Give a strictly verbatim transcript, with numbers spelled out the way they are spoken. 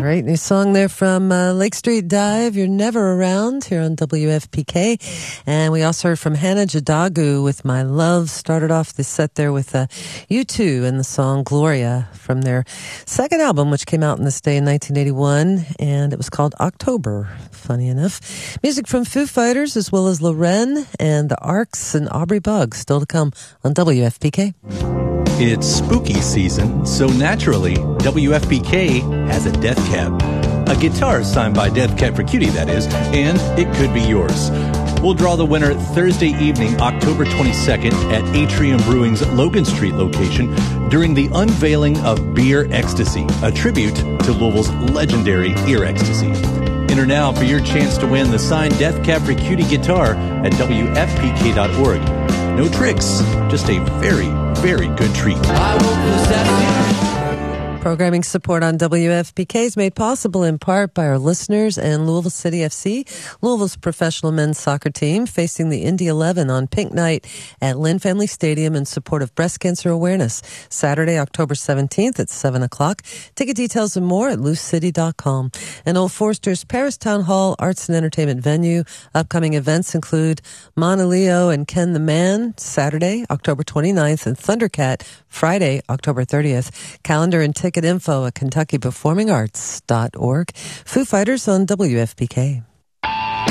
Great new song there from uh, Lake Street Dive, You're Never Around, here on W F P K. And we also heard from Hannah Jadagu with My Love. Started off the set there with uh, U two and the song Gloria from their second album, which came out in this day in nineteen eighty-one, and it was called October, funny enough. Music from Foo Fighters, as well as Loren and the Arcs and Aubrey Buggs, still to come on W F P K. It's spooky season, so naturally, W F P K has a Death Cab. A guitar signed by Death Cab for Cutie, that is, and it could be yours. We'll draw the winner Thursday evening, October twenty-second, at Atrium Brewing's Logan Street location during the unveiling of Beer Ecstasy, a tribute to Louisville's legendary ear ecstasy. Enter now for your chance to win the signed Death Cab for Cutie guitar at W F P K dot org. No tricks, just a very, very good treat. I will possess you. Programming support on W F P K is made possible in part by our listeners and Louisville City F C, Louisville's professional men's soccer team, facing the Indy eleven on Pink Night at Lynn Family Stadium in support of breast cancer awareness. Saturday, October seventeenth at seven o'clock. Ticket details and more at loose city dot com. And Old Forster's Paris Town Hall Arts and Entertainment venue. Upcoming events include Mana Leo and Ken the Man, Saturday, October twenty-ninth, and Thundercat, Friday, October thirtieth. Calendar and ticket info at kentucky performing arts dot org. Foo Fighters on W F P K.